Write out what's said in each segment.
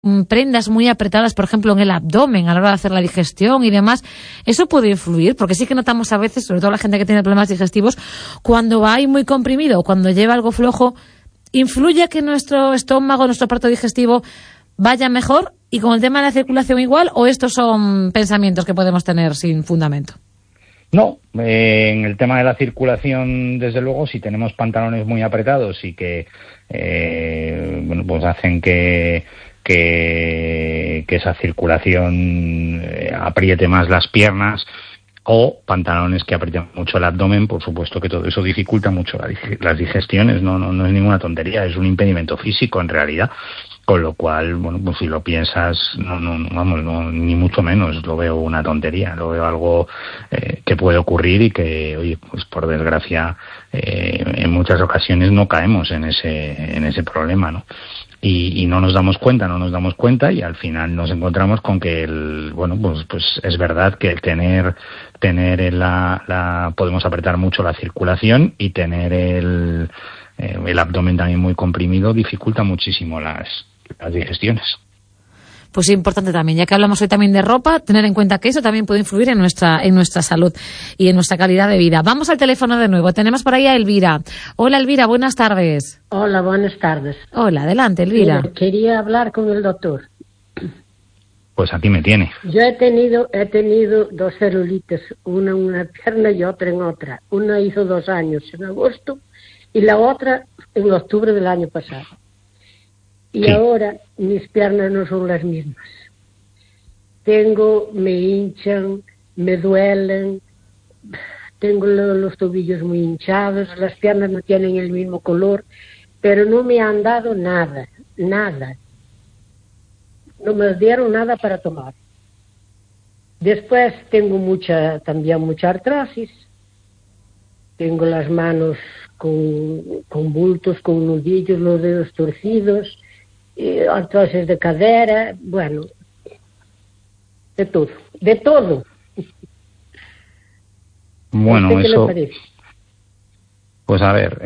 prendas muy apretadas, por ejemplo, en el abdomen a la hora de hacer la digestión y demás, eso puede influir, porque sí que notamos a veces, sobre todo la gente que tiene problemas digestivos, cuando va ahí muy comprimido o cuando lleva algo flojo, influye a que nuestro estómago, nuestro aparato digestivo vaya mejor, y con el tema de la circulación igual, o estos son pensamientos que podemos tener sin fundamento. No, en el tema de la circulación, desde luego, si tenemos pantalones muy apretados y que pues hacen que esa circulación apriete más las piernas, o pantalones que aprieten mucho el abdomen, por supuesto que todo eso dificulta mucho las digestiones. No es ninguna tontería, es un impedimento físico en realidad. Con lo cual, bueno, pues si lo piensas, no, ni mucho menos lo veo una tontería, lo veo algo que puede ocurrir y que, oye, pues por desgracia, en muchas ocasiones no caemos en ese problema, ¿no? Y no nos damos cuenta y al final nos encontramos con que pues es verdad que el tener podemos apretar mucho la circulación, y tener el abdomen también muy comprimido dificulta muchísimo las digestiones. Pues es importante también, ya que hablamos hoy también de ropa, tener en cuenta que eso también puede influir en nuestra salud y en nuestra calidad de vida. Vamos al teléfono de nuevo. Tenemos por ahí a Elvira. Hola, Elvira, buenas tardes. Hola, buenas tardes. Hola, adelante, Elvira. Quería hablar con el doctor. Pues aquí me tiene. Yo he tenido dos celulitis, una en una pierna y otra en otra. Una hizo 2 años en agosto y la otra en octubre del año pasado. Y sí. Ahora mis piernas no son las mismas. Me hinchan, me duelen, tengo los tobillos muy hinchados, las piernas no tienen el mismo color, pero no me han dado nada. No me dieron nada para tomar. Después tengo también mucha artrosis. Tengo las manos con bultos, con nudillos, los dedos torcidos, artrosis de cadera, bueno, de todo. Bueno, eso. Pues a ver,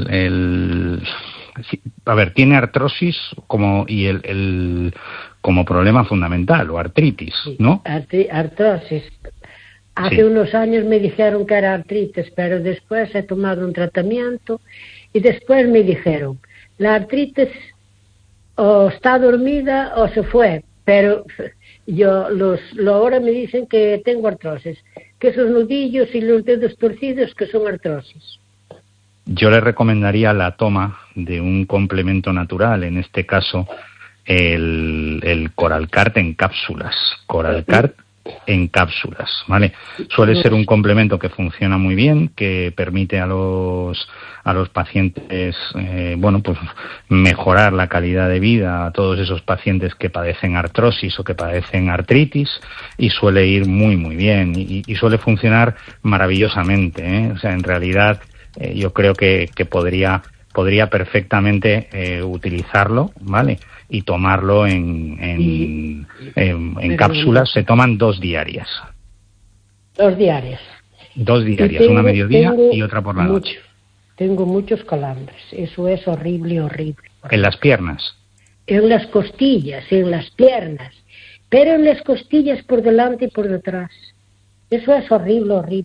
tiene artrosis como problema fundamental, o artritis, ¿no? Artrosis. Hace unos años me dijeron que era artritis, pero después he tomado un tratamiento y después me dijeron, la artritis o está dormida o se fue, pero ahora me dicen que tengo artrosis, que esos nudillos y los dedos torcidos que son artrosis. Yo le recomendaría la toma de un complemento natural, en este caso el Coralcart en cápsulas. Coralcart en cápsulas, ¿vale? Suele ser un complemento que funciona muy bien, que permite a los pacientes, pues mejorar la calidad de vida a todos esos pacientes que padecen artrosis o que padecen artritis, y suele ir muy, muy bien y suele funcionar maravillosamente, ¿eh? O sea, en realidad yo creo que podría perfectamente utilizarlo, ¿vale? Y tomarlo en cápsulas. Se toman 2 diarias. 2 diarias. 2 diarias, una a mediodía y otra por la noche. Tengo muchos calambres, eso es horrible. ¿En las piernas? En las costillas, en las piernas, pero en las costillas por delante y por detrás. Eso es horrible.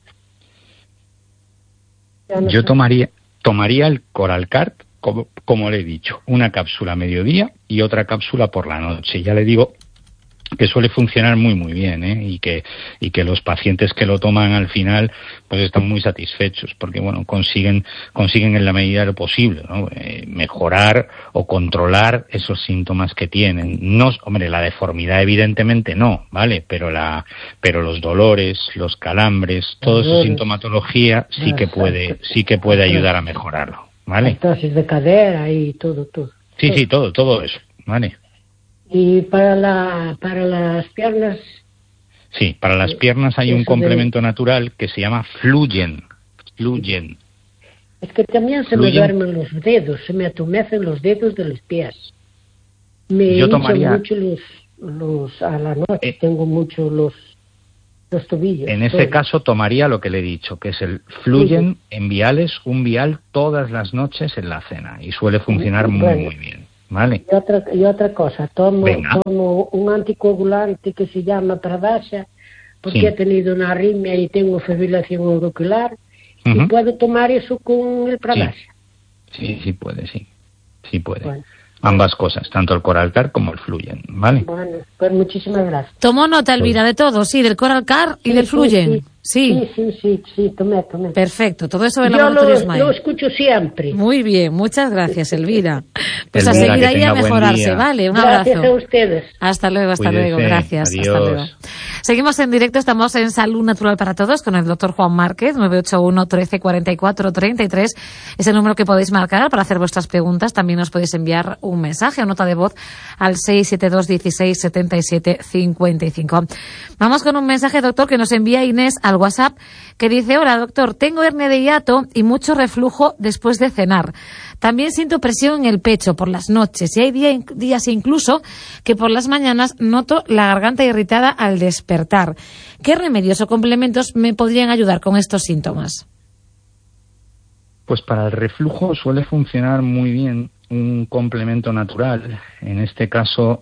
Yo tomaría el Coralcart, como le he dicho, una cápsula a mediodía y otra cápsula por la noche. Ya le digo que suele funcionar muy, muy bien, ¿eh? Y que los pacientes que lo toman al final pues están muy satisfechos, porque bueno, consiguen en la medida de lo posible, ¿no? Mejorar o controlar esos síntomas que tienen. No, hombre, la deformidad evidentemente no, ¿vale? Pero los dolores, los calambres, toda esa sintomatología sí que puede ayudar a mejorarlo, ¿vale? Artrosis de cadera y todo. Sí, todo eso, ¿vale? Y para las piernas. Sí, para las piernas hay un complemento natural que se llama Fluyen. Es que también se me duermen los dedos, se me atumecen los dedos de los pies. Me hinchan mucho los a la noche, tengo mucho los tobillos. En ese caso tomaría lo que le he dicho, que es el Fluyen en viales, un vial todas las noches en la cena, y suele funcionar muy bien. ¿vale? Y otra cosa, tomo un anticoagulante que se llama Pradasa, porque he tenido una arritmia y tengo fibrilación auricular, y puedo tomar eso con el Pradasa. Sí puede. Bueno. Ambas cosas, tanto el Coralcar como el Fluyen, ¿vale? Bueno, pues muchísimas gracias. Tomó nota, Elvira, de todo, sí, del Coralcar y del Fluyen. Sí, tomé. Perfecto, todo eso del laboratorio Smile. Yo lo escucho siempre. Muy bien, muchas gracias, Elvira. Pues Elvira, a seguir ahí a mejorarse, ¿vale? Un abrazo. Gracias a ustedes. Hasta luego, gracias. Adiós. Hasta luego. Seguimos en directo, estamos en Salud Natural para Todos con el doctor Juan Márquez, 981 13 44 33. Es el número que podéis marcar para hacer vuestras preguntas. También os podéis enviar un mensaje o nota de voz al 672 16 77 55. Vamos con un mensaje, doctor, que nos envía Inés al WhatsApp, que dice: hola, doctor, tengo hernia de hiato y mucho reflujo después de cenar. También siento presión en el pecho por las noches y hay días incluso que por las mañanas noto la garganta irritada al despertar. ¿Qué remedios o complementos me podrían ayudar con estos síntomas? Pues para el reflujo suele funcionar muy bien un complemento natural, en este caso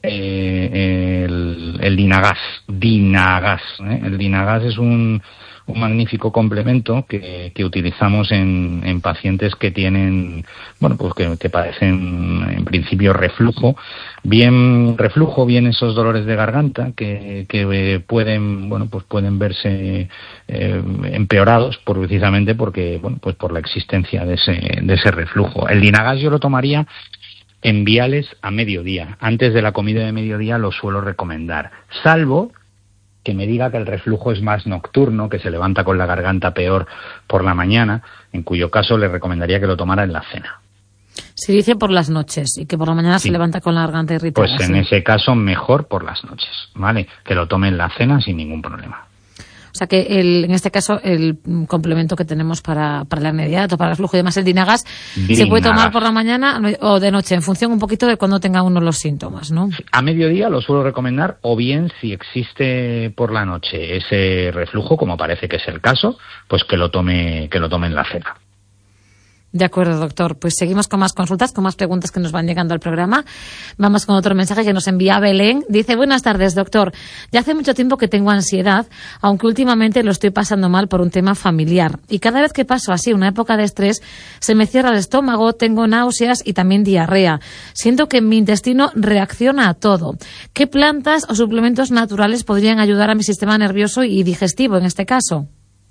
el Dinagas. El Dinagas es un magnífico complemento que utilizamos en pacientes que tienen, que padecen en principio reflujo, bien esos dolores de garganta que pueden verse empeorados precisamente porque, por la existencia de ese reflujo. El Dinagas yo lo tomaría en viales a mediodía. Antes de la comida de mediodía lo suelo recomendar, salvo que me diga que el reflujo es más nocturno, que se levanta con la garganta peor por la mañana, en cuyo caso le recomendaría que lo tomara en la cena. Se dice por las noches y que por la mañana se levanta con la garganta irritada. Pues en ese caso mejor por las noches, ¿vale? Que lo tome en la cena sin ningún problema. O sea que en este caso el complemento que tenemos para la hernia de hiato, para el flujo y demás, el Dinagas, se puede tomar por la mañana o de noche, en función un poquito de cuando tenga uno los síntomas, ¿no? A mediodía lo suelo recomendar, o bien si existe por la noche ese reflujo, como parece que es el caso, pues que lo tome en la cena. De acuerdo, doctor. Pues seguimos con más consultas, con más preguntas que nos van llegando al programa. Vamos con otro mensaje que nos envía Belén. Dice: buenas tardes, doctor. Ya hace mucho tiempo que tengo ansiedad, aunque últimamente lo estoy pasando mal por un tema familiar. Y cada vez que paso así una época de estrés, se me cierra el estómago, tengo náuseas y también diarrea. Siento que mi intestino reacciona a todo. ¿Qué plantas o suplementos naturales podrían ayudar a mi sistema nervioso y digestivo en este caso?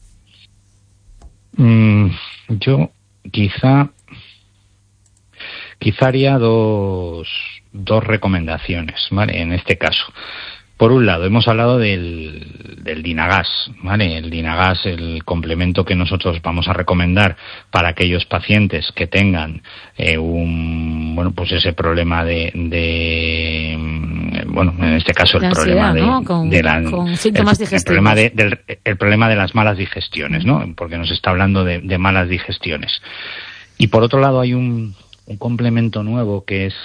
Yo quizá haría dos recomendaciones, ¿vale? En este caso, por un lado, hemos hablado del Dinagas, ¿vale? El Dinagas, el complemento que nosotros vamos a recomendar para aquellos pacientes que tengan ese problema en este caso el ansiedad, problema ¿no? con síntomas digestivos. El problema de las malas digestiones, ¿no? Porque nos está hablando de malas digestiones. Y por otro lado hay un complemento nuevo que es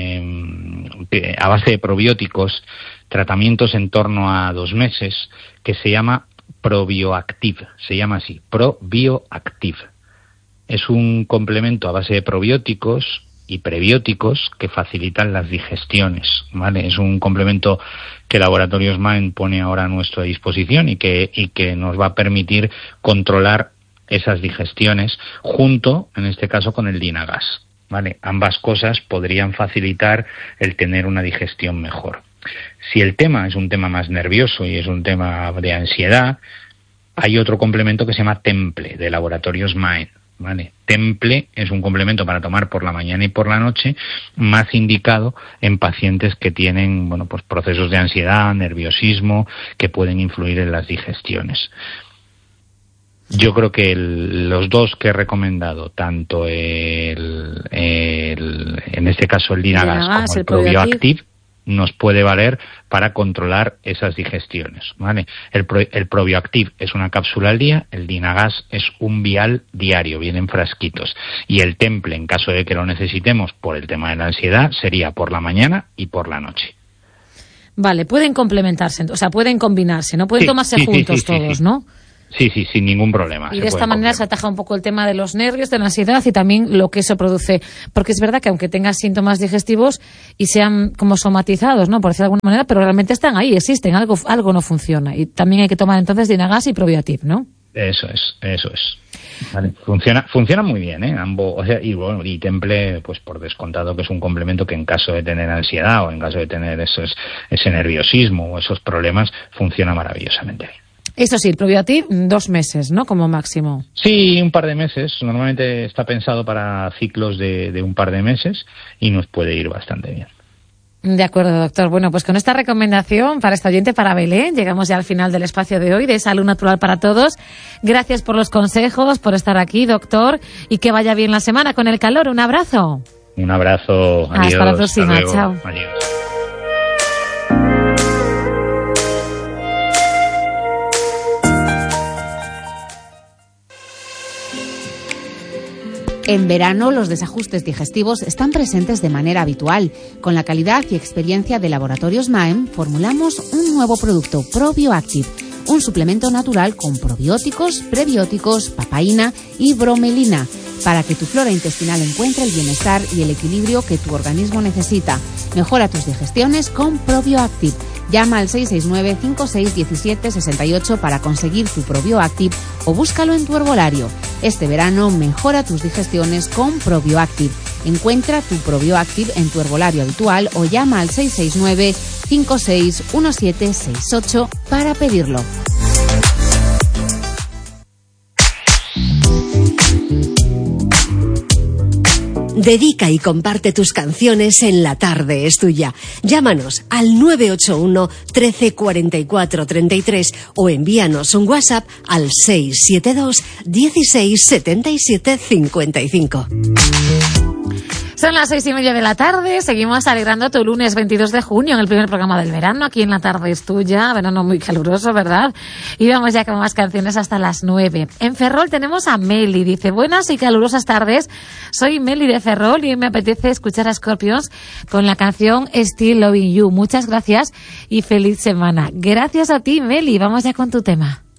a base de probióticos, tratamientos en torno a 2 meses, que se llama Probioactive, se llama así, Probioactive. Es un complemento a base de probióticos y prebióticos que facilitan las digestiones, ¿vale? Es un complemento que Laboratorios Mind pone ahora a nuestra disposición y que nos va a permitir controlar esas digestiones junto, en este caso, con el Dinagas, ¿vale? Ambas cosas podrían facilitar el tener una digestión mejor. Si el tema es un tema más nervioso y es un tema de ansiedad, hay otro complemento que se llama Temple, de Laboratorios Mind, ¿vale? Temple es un complemento para tomar por la mañana y por la noche, más indicado en pacientes que tienen, procesos de ansiedad, nerviosismo, que pueden influir en las digestiones. Yo creo que los dos que he recomendado, tanto en este caso el Dinagas como el Probioactive, nos puede valer para controlar esas digestiones, ¿vale? El Probioactive es una cápsula al día, el Dinagas es un vial diario, vienen frasquitos. Y el Temple, en caso de que lo necesitemos por el tema de la ansiedad, sería por la mañana y por la noche. Vale, pueden complementarse, o sea, pueden combinarse, ¿no? Pueden tomarse juntos todos, ¿no? Sí, sin ningún problema. Y de esta manera se ataja un poco el tema de los nervios, de la ansiedad y también lo que eso produce. Porque es verdad que aunque tengas síntomas digestivos y sean como somatizados, ¿no? Por decirlo de alguna manera, pero realmente están ahí, existen, algo no funciona. Y también hay que tomar entonces Dynagas y Probiotip, ¿no? Eso es. Vale. Funciona muy bien, ambos, o sea, y Temple, pues por descontado que es un complemento que en caso de tener ansiedad o en caso de tener ese nerviosismo o esos problemas, funciona maravillosamente bien. Eso sí, el Probiotip 2 meses, ¿no? Como máximo. Sí, un par de meses. Normalmente está pensado para ciclos de un par de meses y nos puede ir bastante bien. De acuerdo, doctor. Bueno, pues con esta recomendación para esta oyente, para Belén, llegamos ya al final del espacio de hoy de Salud Natural para Todos. Gracias por los consejos, por estar aquí, doctor, y que vaya bien la semana con el calor. Un abrazo. Un abrazo. Adiós. Hasta la próxima. Chao. Adiós. En verano, los desajustes digestivos están presentes de manera habitual. Con la calidad y experiencia de Laboratorios Maem, formulamos un nuevo producto, ProbioActive, un suplemento natural con probióticos, prebióticos, papaína y bromelina, para que tu flora intestinal encuentre el bienestar y el equilibrio que tu organismo necesita. Mejora tus digestiones con ProbioActive. Llama al 669-5617-68 para conseguir tu ProbioActive o búscalo en tu herbolario. Este verano mejora tus digestiones con ProbioActive. Encuentra tu ProbioActive en tu herbolario habitual o llama al 669-561768 para pedirlo. Dedica y comparte tus canciones en La Tarde es Tuya. Llámanos al 981 13 44 33 o envíanos un WhatsApp al 672 16 77 55. Son las 6:30 de la tarde, seguimos alegrando tu lunes 22 de junio en el primer programa del verano, aquí en La Tarde es Tuya, verano muy caluroso, ¿verdad? Y vamos ya con más canciones hasta las 9. En Ferrol tenemos a Meli, dice, buenas y calurosas tardes, soy Meli de Ferrol y me apetece escuchar a Scorpions con la canción Still Loving You. Muchas gracias y feliz semana. Gracias a ti, Meli, vamos ya con tu tema.